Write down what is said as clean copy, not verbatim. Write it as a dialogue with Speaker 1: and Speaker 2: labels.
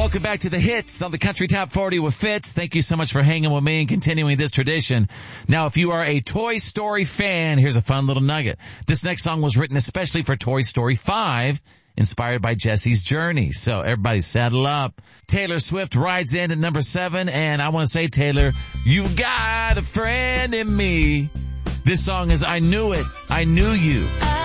Speaker 1: Welcome back to the hits on the Country Top 40 with Fitz. Thank you so much for hanging with me and continuing this tradition. Now, if you are a Toy Story fan, here's a fun little nugget. This next song was written especially for Toy Story 5, inspired by Jesse's journey. So everybody saddle up. Taylor Swift rides in at number 7, and I want to say, Taylor, you got a friend in me. This song is I Knew It, I Knew You.